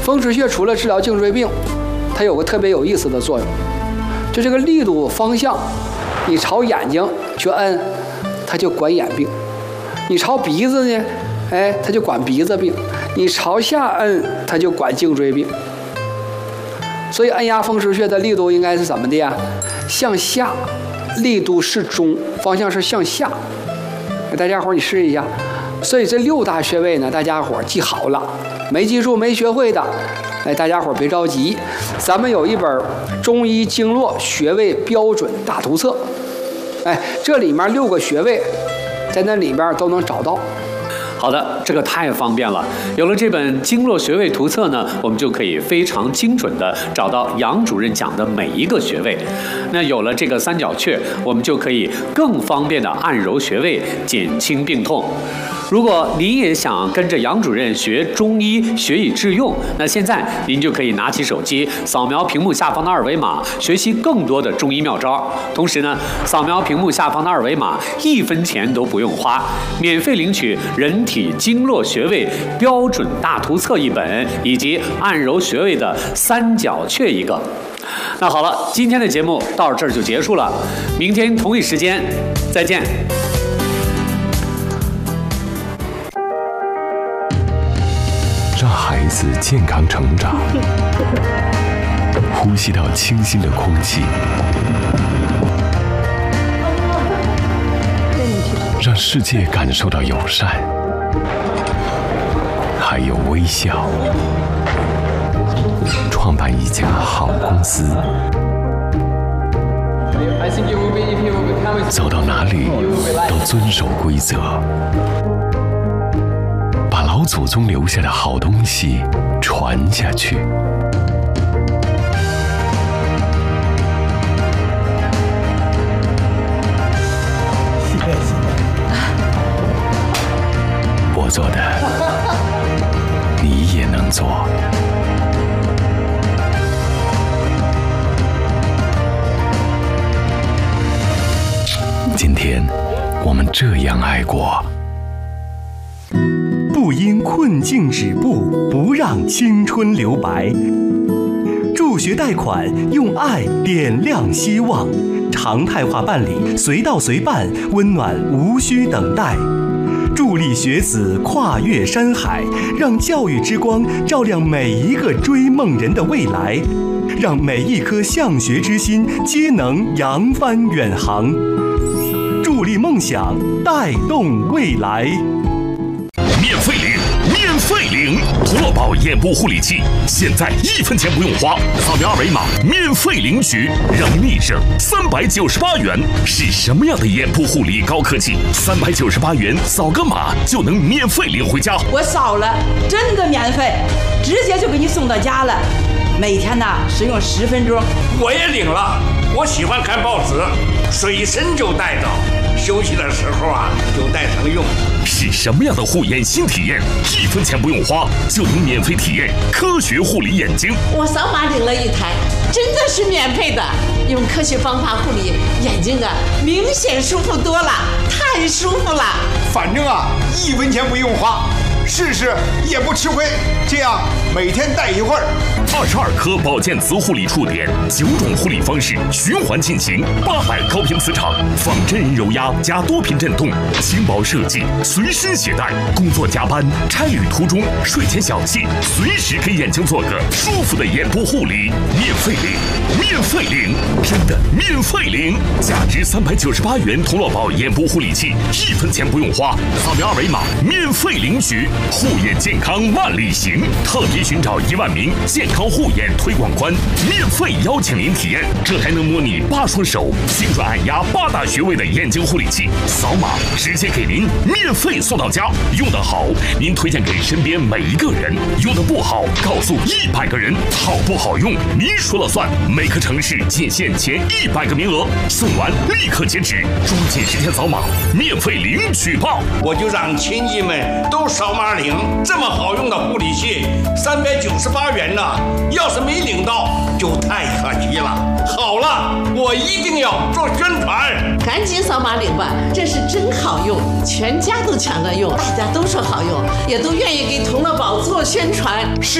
风池穴除了治疗颈椎病，它有个特别有意思的作用，就这个力度方向，你朝眼睛去摁，它就管眼病；你朝鼻子呢，它就管鼻子病；你朝下摁，它就管颈椎病。所以按压风池穴的力度应该是怎么的呀？向下，力度适中，方向是向下。大家伙你试一下。所以这6大穴位呢，大家伙记好了，没记住没学会的，大家伙别着急，咱们有一本《中医经络穴位标准大图册》，这里面6个穴位，在那里边都能找到。 好的，这个太方便了。有了这本经络穴位图册呢，我们就可以非常精准的找到杨主任讲的每一个穴位。那有了这个三角穴，我们就可以更方便的按揉穴位，减轻病痛。如果您也想跟着杨主任学中医，学以致用，那现在您就可以拿起手机，扫描屏幕下方的2维码，学习更多的中医妙招。同时呢，扫描屏幕下方的2维码，1分钱都不用花，免费领取人体经络穴位标准大图册1本，以及按揉穴位的三角穴1个。那好了，今天的节目到这儿就结束了，明天同一时间再见。 让孩子健康成长，呼吸到清新的空气，让世界感受到友善，还有微笑。创办一家好公司，走到哪里都遵守规则，把老祖宗留下的好东西传下去。我做的，你也能做。今天，我们这样爱过。 不因困境止步，不让青春留白。助学贷款，用爱点亮希望。常态化办理，随到随办，温暖无需等待。助力学子跨越山海，让教育之光照亮每一个追梦人的未来，让每一颗向学之心皆能扬帆远航。助力梦想，带动未来。 免费领涂乐宝眼部护理器，现在1分钱不用花，扫描2维码免费领取，让您立省398元。是什么样的眼部护理高科技？398元扫个码就能免费领回家。 我扫了，真的免费，直接就给你送到家了。每天呢使用10分钟。 我也领了，我喜欢看报纸，随身就带着，休息的时候就带上用。 是什么样的护眼新体验？1分钱不用花就能免费体验科学护理眼睛。 我扫码领了1台，真的是免费的，用科学方法护理眼睛明显舒服多了，太舒服了。 反正1分钱不用花，试试也不吃亏。这样每天戴一会儿。 22颗保健磁护理触点，9种护理方式循环进行，800高频磁场，仿真人揉压加多频震动，轻薄设计，随身携带。工作加班、差旅途中、睡前小憩，随时给眼睛做个舒服的眼部护理。免费领，真的免费领！价值398元同乐宝眼部护理器，1分钱不用花，扫描2维码免费领取。护眼健康万里行，特别寻找1万名健康护眼推广官，免费邀请您体验，这还能模拟8双手精准按压8大穴位的眼睛护理器，扫码直接给您免费送到家。用得好，您推荐给身边每一个人；用得不好，告诉100个人。好不好用，您说了算。每个城市仅限前100个名额，送完立刻截止，抓紧时间扫码，免费领取吧！ 我就让亲戚们都扫码领，这么好用的护理器，398元呢，要是没领到就太可惜了。好了，我一定要做宣传， 赶紧扫码领吧，这是真好用，全家都抢着用，大家都说好用，也都愿意给同乐宝做宣传。